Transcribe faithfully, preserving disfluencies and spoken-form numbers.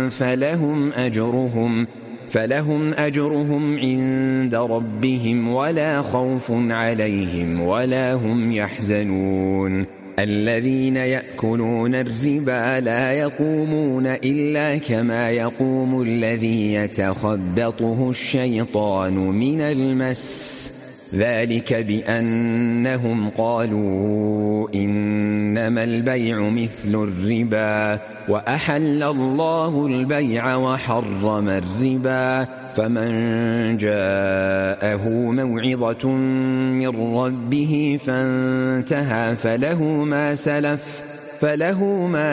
فلهم أجرهم فلهم أجرهم عند ربهم ولا خوف عليهم ولا هم يحزنون. الذين يأكلون الربا لا يقومون إلا كما يقوم الذي يتخبطه الشيطان من المس، ذلك بأنهم قالوا إنما البيع مثل الربا وأحل الله البيع وحرم الربا، فمن جاءه موعظة من ربه فانتهى فله ما سلف فله ما